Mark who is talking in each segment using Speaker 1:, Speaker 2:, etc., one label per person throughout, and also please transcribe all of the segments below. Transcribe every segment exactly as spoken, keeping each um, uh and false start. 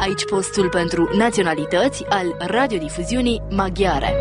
Speaker 1: Aici postul pentru naționalități al radiodifuziunii maghiare.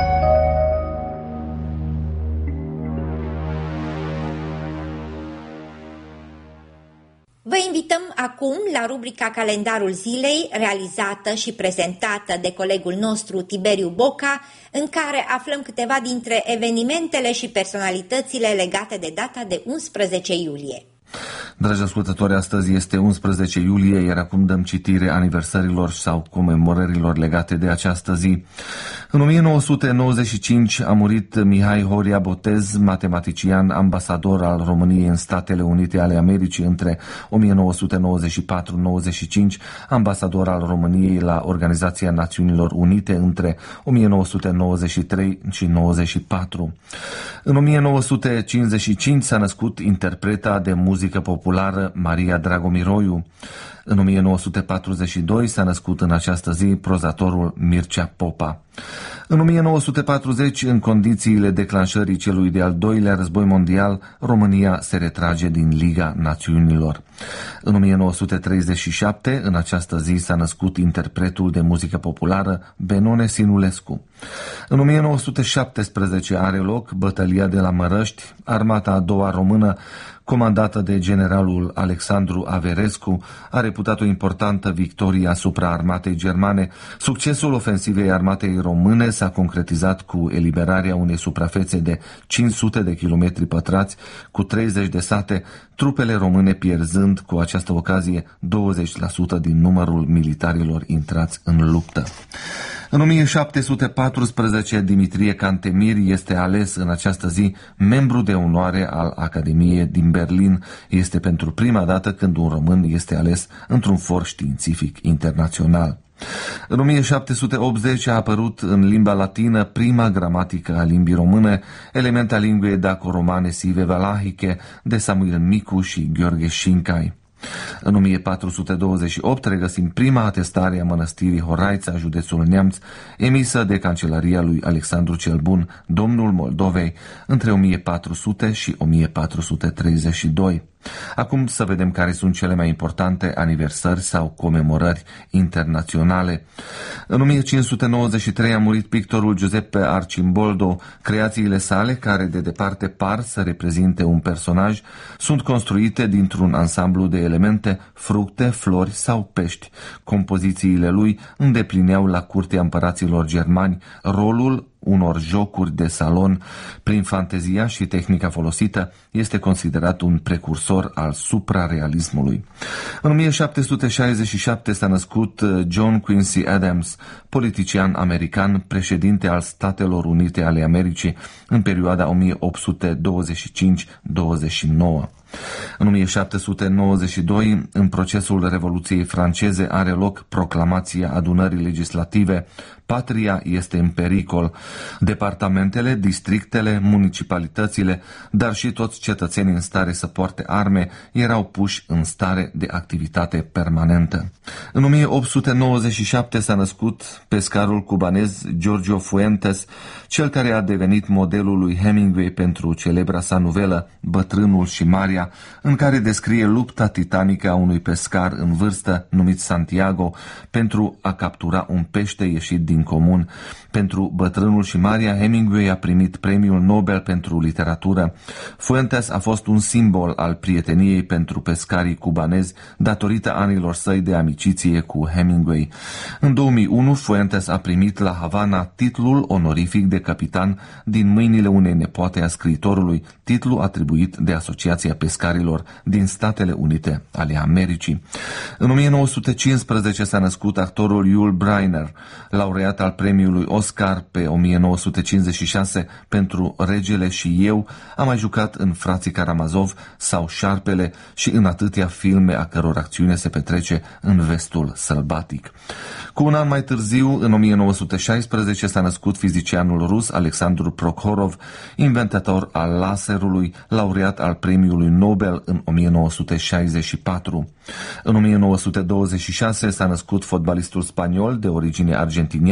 Speaker 2: Vă invităm acum la rubrica Calendarul Zilei, realizată și prezentată de colegul nostru Tiberiu Boca, în care aflăm câteva dintre evenimentele și personalitățile legate de data de unsprezece iulie.
Speaker 3: Dragi ascultători, astăzi este unsprezece iulie, iar acum dăm citire aniversărilor sau comemorărilor legate de această zi. În o mie nouă sute nouăzeci și cinci a murit Mihai Horia Botez, matematician, ambasador al României în Statele Unite ale Americii între o mie nouă sute nouăzeci și patru - nouăzeci și cinci, ambasador al României la Organizația Națiunilor Unite între o mie nouă sute nouăzeci și trei și nouăzeci și patru. În o mie nouă sute cincizeci și cinci s-a născut interpreta de muzică populară Maria Dragomiroiu. În o mie nouă sute patruzeci și doi s-a născut în această zi prozatorul Mircea Popa. În o mie nouă sute patruzeci, în condițiile declanșării celui de-al doilea război mondial, România se retrage din Liga Națiunilor. În o mie nouă sute treizeci și șapte, în această zi s-a născut interpretul de muzică populară Benone Sinulescu. În o mie nouă sute șaptesprezece are loc bătălia de la Mărăști, armata a doua română, comandată de generalul Alexandru Averescu, a reputat o importantă victorie asupra armatei germane. Succesul ofensivei armatei române s-a concretizat cu eliberarea unei suprafețe de cinci sute de kilometri pătrați, cu treizeci de sate, trupele române pierzând cu această ocazie douăzeci la sută din numărul militarilor intrați în luptă. În o mie șapte sute paisprezece, Dimitrie Cantemir este ales în această zi membru de onoare al Academiei din Berlin. Este pentru prima dată când un român este ales într-un for științific internațional. În o mie șapte sute optzeci a apărut în limba latină prima gramatică a limbii române, elementa lingvei daco-romane sive valahiche, de Samuel Micu și Gheorghe Șincai. În o mie patru sute douăzeci și opt regăsim prima atestare a mănăstirii Horaița, județul Neamț, emisă de Cancelaria lui Alexandru cel Bun, domnul Moldovei, între o mie patru sute și o mie patru sute treizeci și doi. Acum să vedem care sunt cele mai importante aniversări sau comemorări internaționale. În o mie cinci sute nouăzeci și trei a murit pictorul Giuseppe Arcimboldo. Creațiile sale, care de departe par să reprezinte un personaj, sunt construite dintr-un ansamblu de elemente, fructe, flori sau pești. Compozițiile lui îndeplineau la curtea împăraților germani rolul unor jocuri de salon. Prin fantezia și tehnica folosită, este considerat un precursor al suprarealismului. În o mie șapte sute șaizeci și șapte s-a născut John Quincy Adams, politician american, președinte al Statelor Unite ale Americii în perioada o mie opt sute douăzeci și cinci - douăzeci și nouă. În o mie șapte sute nouăzeci și doi, în procesul Revoluției franceze, are loc proclamația adunării legislative. Patria este în pericol. Departamentele, districtele, municipalitățile, dar și toți cetățenii în stare să poarte arme erau puși în stare de activitate permanentă. În o mie opt sute nouăzeci și șapte s-a născut pescarul cubanez Giorgio Fuentes, cel care a devenit modelul lui Hemingway pentru celebra sa novelă Bătrânul și Maria, în care descrie lupta titanică a unui pescar în vârstă numit Santiago pentru a captura un pește ieșit din comun. Pentru Bătrânul și Maria, Hemingway a primit premiul Nobel pentru literatură. Fuentes a fost un simbol al prieteniei pentru pescarii cubanezi datorită anilor săi de amiciție cu Hemingway. În două mii unu, Fuentes a primit la Havana titlul onorific de capitan din mâinile unei nepoate a scriitorului, titlu atribuit de Asociația Pescarilor din Statele Unite ale Americii. În o mie nouă sute cincisprezece s-a născut actorul Yul Brynner, laureat al premiului Oscar pe o mie nouă sute cincizeci și șase pentru Regele și eu, a mai jucat în Frații Karamazov sau Șarpele și în atâtea filme a căror acțiune se petrece în vestul sălbatic. Cu un an mai târziu, în o mie nouă sute șaisprezece, s-a născut fizicianul rus Alexandru Prokhorov, inventator al laserului, laureat al premiului Nobel în o mie nouă sute șaizeci și patru. În o mie nouă sute douăzeci și șase s-a născut fotbalistul spaniol de origine argentiniană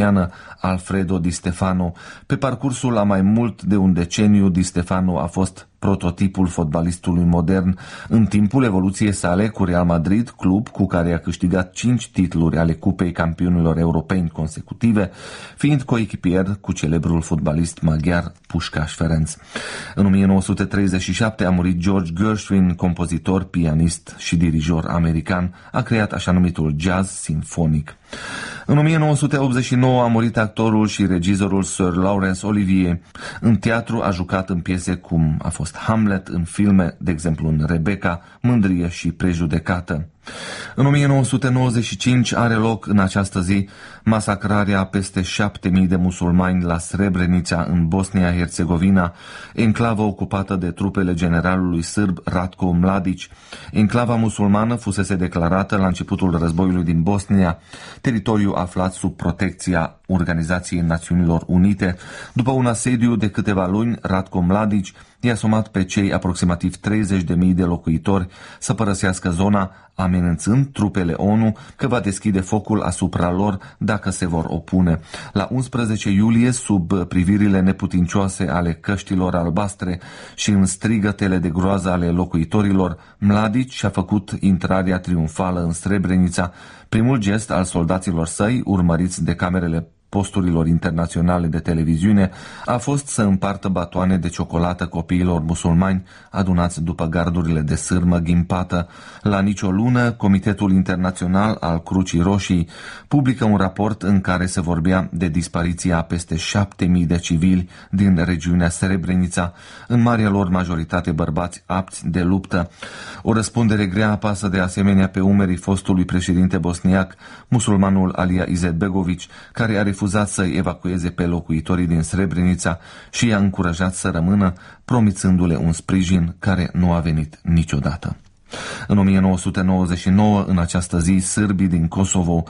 Speaker 3: bosniană Alfredo Di Stefano. Pe parcursul a mai mult de un deceniu, Di Stefano a fost prototipul fotbalistului modern în timpul evoluției sale cu Real Madrid, club cu care a câștigat cinci titluri ale Cupei Campionilor Europeni consecutive, fiind coechipier cu celebrul fotbalist maghiar Pușcaș Ferenc. În o mie nouă sute treizeci și șapte a murit George Gershwin, compozitor, pianist și dirijor american, a creat așa numitul jazz sinfonic. În o mie nouă sute optzeci și nouă a murit actorul și regizorul Sir Laurence Olivier. În teatru a jucat în piese cum a fost Hamlet, în filme, de exemplu în Rebecca, Mândrie și Prejudecată. În o mie nouă sute nouăzeci și cinci are loc în această zi masacrarea a peste șapte mii de musulmani la Srebrenica, în Bosnia-Herzegovina, enclavă ocupată de trupele generalului sârb Ratko Mladic. Enclava musulmană fusese declarată la începutul războiului din Bosnia, teritoriu aflat sub protecția Organizației Națiunilor Unite. După un asediu de câteva luni, Ratko Mladic i-a somat pe cei aproximativ treizeci de mii de locuitori să părăsească zona, amenințând trupele O N U că va deschide focul asupra lor dacă se vor opune. La unsprezece iulie, sub privirile neputincioase ale căștilor albastre și în strigătele de groază ale locuitorilor, Mladic și-a făcut intrarea triumfală în Srebrenica, primul gest al soldaților săi, urmăriți de camerele posturilor internaționale de televiziune, a fost să împartă batoane de ciocolată copiilor musulmani adunați după gardurile de sârmă ghimpată. La nicio lună, Comitetul Internațional al Crucii Roșii publică un raport în care se vorbea de dispariția a peste șapte mii de civili din regiunea Srebrenica, în marea lor majoritate bărbați apți de luptă. O răspundere grea apasă de asemenea pe umerii fostului președinte bosniac, musulmanul Alija Izetbegović, care a refuzat să-i evacueze pe locuitorii din Srebrenica și i-a încurajat să rămână, promițându-le un sprijin care nu a venit niciodată. În o mie nouă sute nouăzeci și nouă, în această zi, sârbii din Kosovo